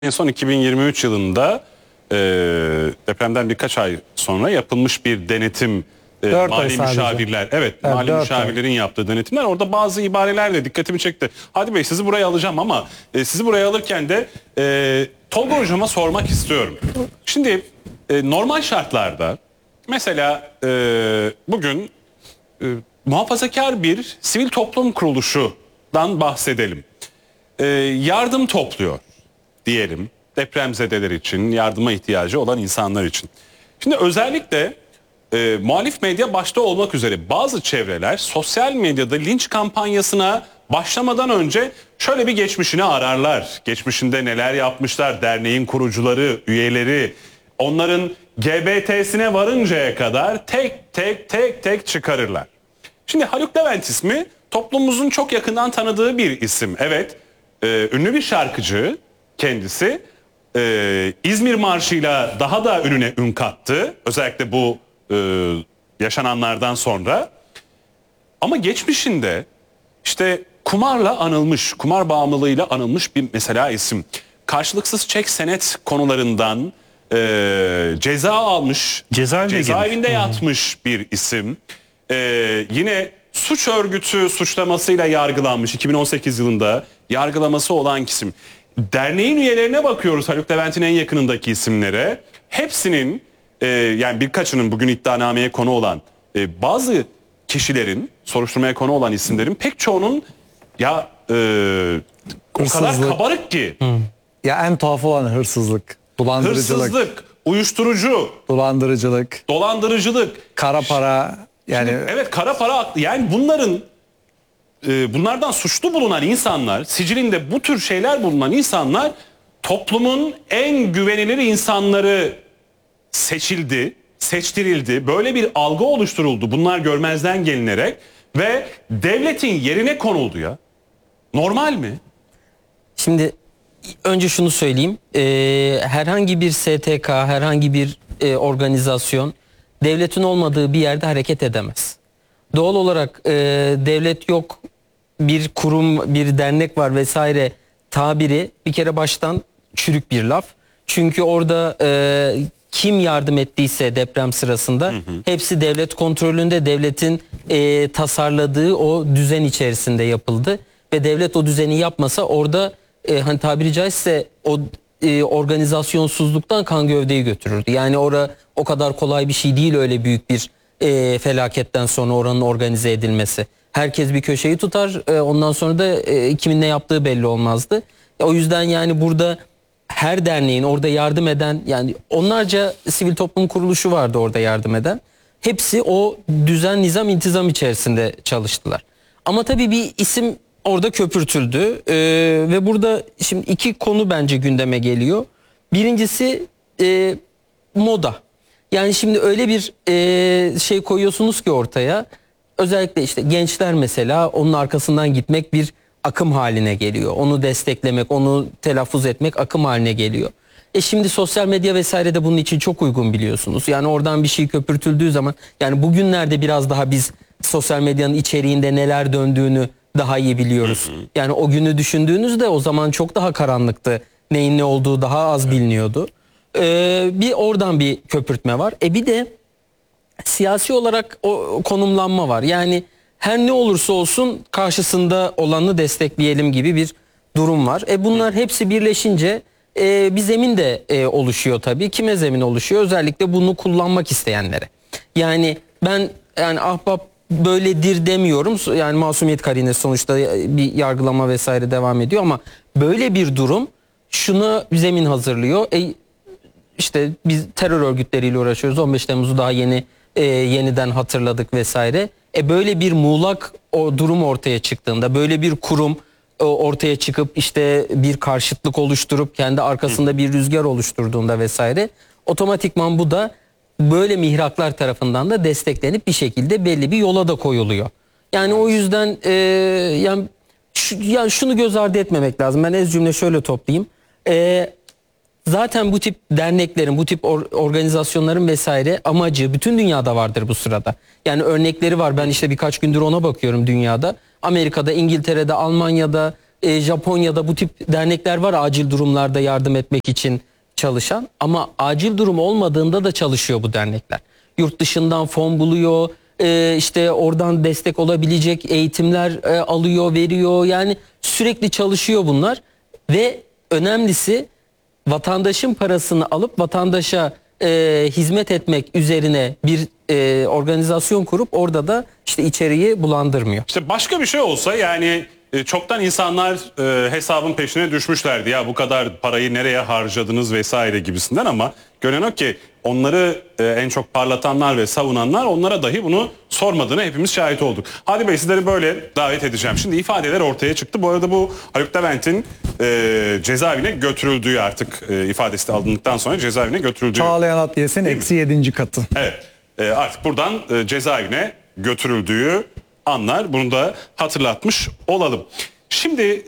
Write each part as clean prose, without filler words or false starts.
En son 2023 yılında depremden birkaç ay sonra yapılmış bir denetim, 4 ay mali sadece. müşavirler, evet, Evet, mali 4 ay. müşavirlerin yaptığı denetimler, orada bazı ibareler de dikkatimi çekti. Hadi Bey, sizi buraya alacağım ama sizi buraya alırken de Tolga Hocam'a sormak istiyorum. Şimdi normal şartlarda mesela bugün muhafazakar bir sivil toplum kuruluşundan bahsedelim. Yardım topluyor diyelim, depremzedeler için, yardıma ihtiyacı olan insanlar için. Şimdi özellikle muhalif medya başta olmak üzere bazı çevreler sosyal medyada linç kampanyasına başlamadan önce şöyle bir geçmişini ararlar. Geçmişinde neler yapmışlar, derneğin kurucuları, üyeleri, onların GBT'sine varıncaya kadar tek tek çıkarırlar. Şimdi Haluk Levent ismi toplumumuzun çok yakından tanıdığı bir isim. Evet, ünlü bir şarkıcı kendisi. İzmir Marşı'yla daha da ününe ün kattı. Özellikle bu yaşananlardan sonra. Ama geçmişinde işte kumarla anılmış, kumar bağımlılığıyla anılmış bir mesela isim. Karşılıksız çek senet konularından ceza almış, cezaevinde yatmış bir isim. Yine suç örgütü suçlamasıyla yargılanmış, 2018 yılında yargılaması olan isim. Derneğin üyelerine bakıyoruz, Haluk Levent'in en yakınındaki isimlere. Hepsinin yani birkaçının bugün iddianameye konu olan bazı kişilerin, soruşturmaya konu olan isimlerin pek çoğunun ya o kadar kabarık ki. Ya en tuhaf olan hırsızlık, dolandırıcılık. Hırsızlık, uyuşturucu, dolandırıcılık, kara para, yani şimdi, evet, kara para, yani bunlardan suçlu bulunan insanlar, sicilinde bu tür şeyler bulunan insanlar toplumun en güvenilir insanları seçtirildi. Böyle bir algı oluşturuldu. Bunlar görmezden gelinerek ve devletin yerine konuldu ya. Normal mi? Şimdi önce şunu söyleyeyim. Herhangi bir STK, herhangi bir organizasyon devletin olmadığı bir yerde hareket edemez. Doğal olarak devlet yok, bir kurum, bir dernek var vesaire tabiri bir kere baştan çürük bir laf. Çünkü orada kim yardım ettiyse deprem sırasında hepsi devlet kontrolünde, devletin tasarladığı o düzen içerisinde yapıldı. Ve devlet o düzeni yapmasa orada hani tabiri caizse o organizasyonsuzluktan kan gövdeyi götürürdü. Yani o kadar kolay bir şey değil, öyle büyük bir felaketten sonra oranın organize edilmesi. Herkes bir köşeyi tutar, ondan sonra da kimin ne yaptığı belli olmazdı. O yüzden yani burada her derneğin orada yardım eden, yani onlarca sivil toplum kuruluşu vardı orada yardım eden. Hepsi o düzen, nizam, intizam içerisinde çalıştılar. Ama tabii bir isim orada köpürtüldü ve burada şimdi iki konu bence gündeme geliyor. Birincisi moda. Yani şimdi öyle bir şey koyuyorsunuz ki ortaya, özellikle işte gençler mesela onun arkasından gitmek bir akım haline geliyor. Onu desteklemek, onu telaffuz etmek akım haline geliyor. Şimdi sosyal medya vesaire de bunun için çok uygun, biliyorsunuz. Yani oradan bir şey köpürtüldüğü zaman, yani bugünlerde biraz daha biz sosyal medyanın içeriğinde neler döndüğünü daha iyi biliyoruz. Yani o günü düşündüğünüzde o zaman çok daha karanlıktı. Neyin ne olduğu daha az biliniyordu. Bir oradan bir köpürtme var. Bir de siyasi olarak o konumlanma var. Yani her ne olursa olsun karşısında olanı destekleyelim gibi bir durum var. Bunlar hepsi birleşince bir zemin de oluşuyor tabii. Kime zemin oluşuyor? Özellikle bunu kullanmak isteyenlere. Yani ben ahbap böyledir demiyorum. Yani masumiyet karinesi sonuçta, bir yargılama vesaire devam ediyor ama böyle bir durum şuna zemin hazırlıyor. İşte biz terör örgütleriyle uğraşıyoruz. 15 Temmuz'u daha yeniden hatırladık vesaire. Böyle bir muğlak o durum ortaya çıktığında, böyle bir kurum ortaya çıkıp işte bir karşıtlık oluşturup kendi arkasında bir rüzgar oluşturduğunda vesaire, otomatikman bu da böyle mihraklar tarafından da desteklenip bir şekilde belli bir yola da koyuluyor. Yani o yüzden yani şunu göz ardı etmemek lazım. Ben ez cümle şöyle toplayayım. Zaten bu tip derneklerin, bu tip organizasyonların vesaire amacı bütün dünyada vardır bu sırada. Yani örnekleri var. Ben işte birkaç gündür ona bakıyorum dünyada. Amerika'da, İngiltere'de, Almanya'da, Japonya'da bu tip dernekler var, acil durumlarda yardım etmek için çalışan, ama acil durum olmadığında da çalışıyor bu dernekler. Yurt dışından fon buluyor, işte oradan destek olabilecek eğitimler alıyor, veriyor. Yani sürekli çalışıyor bunlar ve önemlisi vatandaşın parasını alıp vatandaşa hizmet etmek üzerine bir organizasyon kurup orada da işte içeriği bulandırmıyor. İşte başka bir şey olsa yani çoktan insanlar hesabın peşine düşmüşlerdi. Ya bu kadar parayı nereye harcadınız vesaire gibisinden, ama görünen o ki onları en çok parlatanlar ve savunanlar onlara dahi bunu sormadığını hepimiz şahit olduk. Hadi Bey, sizleri böyle davet edeceğim. Şimdi ifadeler ortaya çıktı. Bu arada bu Haluk Levent'in cezaevine götürüldüğü, artık ifadesi de alındıktan sonra cezaevine götürüldüğü. Çağlayan Adliyesi'nin -7. katı. Evet, artık buradan cezaevine götürüldüğü anlar, bunu da hatırlatmış olalım. Şimdi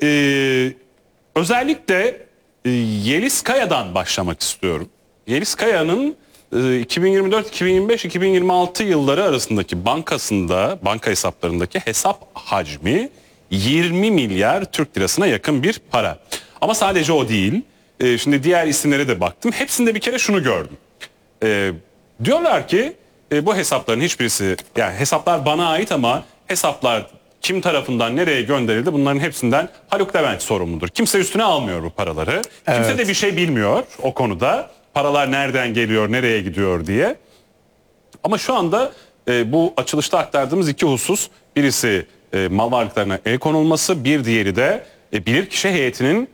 özellikle Yeliz Kaya'dan başlamak istiyorum. Yeliz Kaya'nın 2024, 2025, 2026 yılları arasındaki banka hesaplarındaki hesap hacmi 20 milyar Türk lirasına yakın bir para. Ama sadece o değil. Şimdi diğer isimlere de baktım. Hepsinde bir kere şunu gördüm. Diyorlar ki bu hesapların hiçbirisi, yani hesaplar bana ait ama hesaplar kim tarafından nereye gönderildi, bunların hepsinden Haluk Levent sorumludur. Kimse üstüne almıyor bu paraları. Kimse Evet. de bir şey bilmiyor o konuda. Paralar nereden geliyor, nereye gidiyor diye. Ama şu anda bu açılışta aktardığımız iki husus, birisi mal varlıklarına el konulması, bir diğeri de bilirkişi heyetinin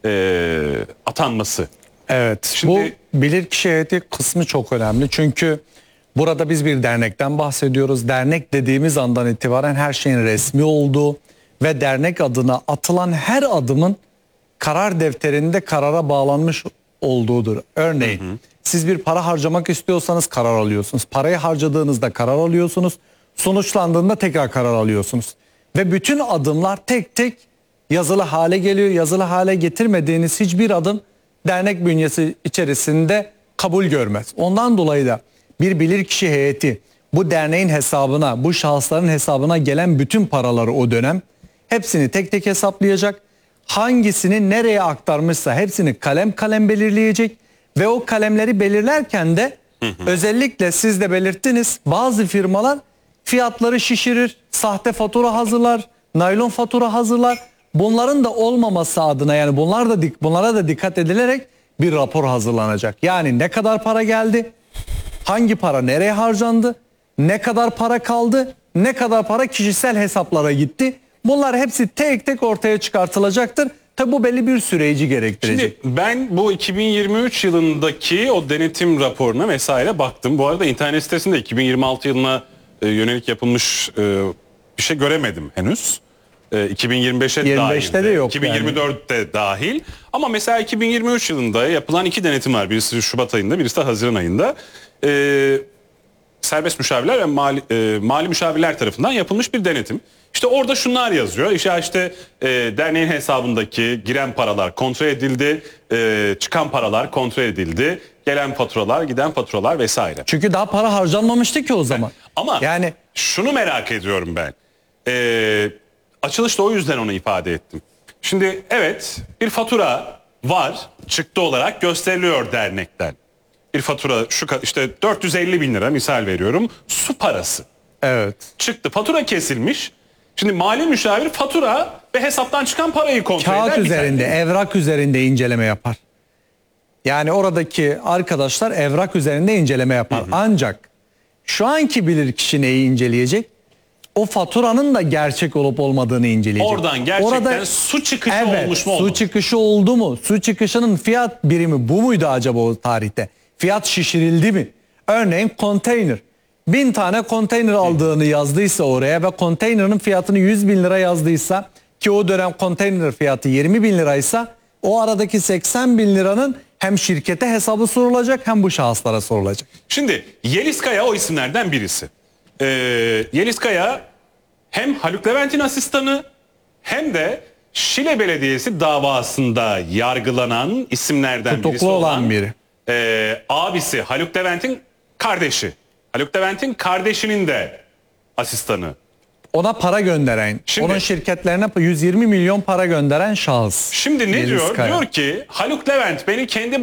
atanması. Evet. Şimdi- Bu bilirkişi heyeti kısmı çok önemli. Çünkü burada biz bir dernekten bahsediyoruz. Dernek dediğimiz andan itibaren her şeyin resmi olduğu ve dernek adına atılan her adımın karar defterinde karara bağlanmış olduğudur. Örneğin siz bir para harcamak istiyorsanız karar alıyorsunuz. Parayı harcadığınızda karar alıyorsunuz. Sonuçlandığında tekrar karar alıyorsunuz. Ve bütün adımlar tek tek yazılı hale geliyor. Yazılı hale getirmediğiniz hiçbir adım dernek bünyesi içerisinde kabul görmez. Ondan dolayı da bir bilirkişi heyeti bu derneğin hesabına, bu şahısların hesabına gelen bütün paraları o dönem hepsini tek tek hesaplayacak. Hangisini nereye aktarmışsa hepsini kalem kalem belirleyecek ve o kalemleri belirlerken de özellikle siz de belirttiniz, bazı firmalar fiyatları şişirir, sahte fatura hazırlar, naylon fatura hazırlar. Bunların da olmaması adına, yani bunlara da dikkat edilerek bir rapor hazırlanacak. Yani ne kadar para geldi, hangi para nereye harcandı, ne kadar para kaldı, ne kadar para kişisel hesaplara gitti. Bunlar hepsi tek tek ortaya çıkartılacaktır. Tabi bu belli bir süreci gerektirecek. Şimdi ben bu 2023 yılındaki o denetim raporuna vesaire baktım. Bu arada internet sitesinde 2026 yılına yönelik yapılmış bir şey göremedim henüz. 2025'e 25'te dahil. de yok 2024'te dahil. Ama mesela 2023 yılında yapılan iki denetim var. Birisi Şubat ayında, birisi de Haziran ayında. Serbest müşavirler ve mali müşavirler tarafından yapılmış bir denetim. İşte orada şunlar yazıyor. İşte derneğin hesabındaki giren paralar kontrol edildi, çıkan paralar kontrol edildi, gelen faturalar, giden faturalar vesaire. Çünkü daha para harcanmamıştı ki o zaman. Ama yani şunu merak ediyorum ben. Açılışta o yüzden onu ifade ettim. Şimdi evet, bir fatura var, çıktı olarak gösteriliyor dernekten. Bir fatura işte 450 bin lira misal veriyorum, su parası. evet. Çıktı, fatura kesilmiş. Şimdi mali müşavir fatura ve hesaptan çıkan parayı kontrol eder. Kağıt üzerinde, biter. evrak üzerinde inceleme yapar. Yani oradaki arkadaşlar evrak üzerinde inceleme yapar. Ancak şu anki bilirkişi neyi inceleyecek? O faturanın da gerçek olup olmadığını inceleyecek. Oradan gerçekten su çıkışı olmuş mu olmamış? Su çıkışı oldu mu? Su çıkışının fiyat birimi bu muydu acaba o tarihte? Fiyat şişirildi mi? Örneğin konteyner. 1000 tane konteyner aldığını yazdıysa oraya ve konteynerin fiyatını 100 bin lira yazdıysa, ki o dönem konteyner fiyatı 20 bin liraysa, o aradaki 80 bin liranın hem şirkete hesabı sorulacak hem bu şahıslara sorulacak. Şimdi Yeliz Kaya o isimlerden birisi. Yeliz Kaya hem Haluk Levent'in asistanı hem de Şile Belediyesi davasında yargılanan isimlerden Tutuklu birisi olan biri. Abisi Haluk Levent'in kardeşi. Haluk Levent'in kardeşinin de asistanı ona para gönderen, Şimdi- onun şirketlerine 120 milyon para gönderen şahıs. Şimdi ne Yeliz diyor? Kaya. Diyor ki Haluk Levent beni kendi